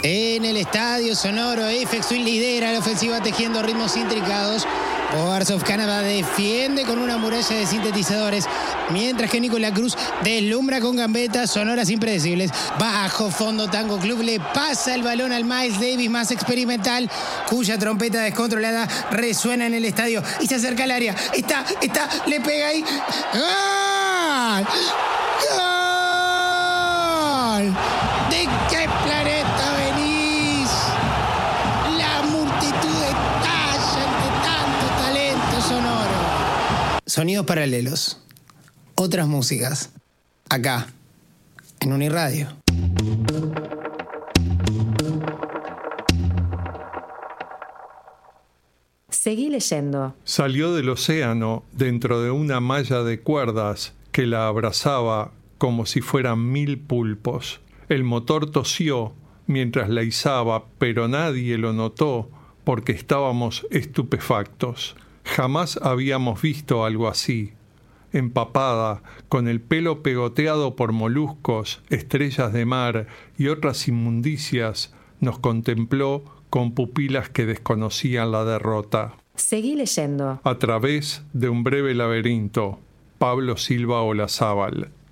En el estadio sonoro, Aphex Twin lidera la ofensiva tejiendo ritmos intricados. Boards of Canada defiende con una muralla de sintetizadores, mientras que Nicolás Cruz deslumbra con gambetas sonoras impredecibles. Bajo fondo, Tango Club le pasa el balón al Miles Davis más experimental, cuya trompeta descontrolada resuena en el estadio y se acerca al área. Está, le pega ahí. ¡Gol! ¡Gol! ¿De qué planeta venís? La multitud estalla ante tanto talento sonoro. Sonidos paralelos. Otras músicas. Acá, en Uniradio. Seguí leyendo. Salió del océano dentro de una malla de cuerdas que la abrazaba como si fueran 1000 pulpos. El motor tosió mientras la izaba, pero nadie lo notó porque estábamos estupefactos. Jamás habíamos visto algo así. Empapada, con el pelo pegoteado por moluscos, estrellas de mar y otras inmundicias, nos contempló con pupilas que desconocían la derrota. Seguí leyendo. A través de un breve laberinto. Pablo Silva Olazábal.